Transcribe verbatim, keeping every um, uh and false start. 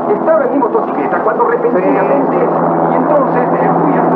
Estaba en mi motocicleta cuando repentinamente... Y entonces eh, fui a